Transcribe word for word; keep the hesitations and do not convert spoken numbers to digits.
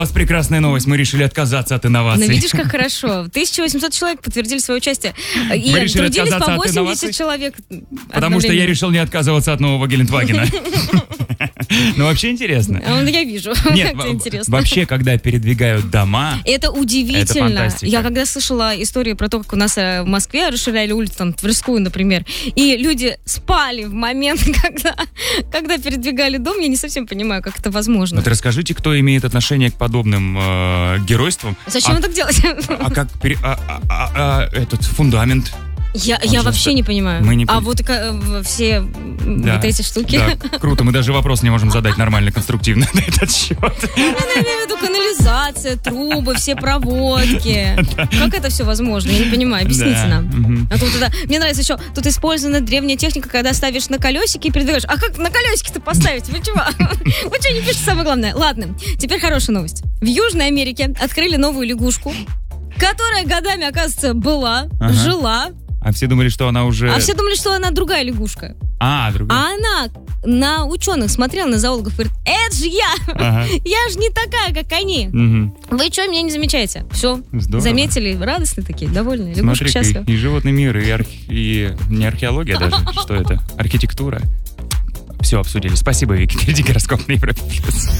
У вас прекрасная новость, мы решили отказаться от инноваций. Ну, видишь, как хорошо. тысяча восемьсот человек подтвердили свое участие. И Мы решили трудились по отказаться от восемьдесят инноваций? человек. Потому что я решил не отказываться от нового Гелендвагена. Ну, вообще интересно. Ну, я вижу, Нет, как это интересно. вообще, когда передвигают дома... Это удивительно. Это фантастика. Я когда слышала историю про то, как у нас в Москве расширяли улицу, там, Тверскую, например, и люди спали в момент, когда, когда передвигали дом, я не совсем понимаю, как это возможно. Вот расскажите, кто имеет отношение к подобным э, геройствам. Зачем а, вы так делать? А как пере, а, а, а, а, этот фундамент? Я, я вообще ст... не понимаю. Мы не... А вот э, все да, вот эти штуки. Да, круто, мы даже вопрос не можем задать нормально, конструктивно на этот счет. Я имею в виду канализация, трубы, все проводки. Как это все возможно? Я не понимаю, объясните нам. А тут это, мне нравится еще, тут использована древняя техника, когда ставишь на колесики и передвигаешь. А как на колесики-то поставить? Вы чего? Вы что не пишете самое главное? Ладно, теперь хорошая новость. В Южной Америке открыли новую лягушку, которая годами, оказывается, была, ага. жила. А все думали, что она уже... А все думали, что она другая лягушка. А, другая. А она на ученых смотрела, на зоологов, говорит, это же я! Ага. Я же не такая, как они. Угу. Вы что, меня не замечаете? Все, здорово. Заметили, радостные такие, довольные. Лягушка счастлива. И животный мир, и, арх... и не археология даже. Что это? Архитектура. Все обсудили. Спасибо, Вики. Впереди гороскоп на Европе плюс.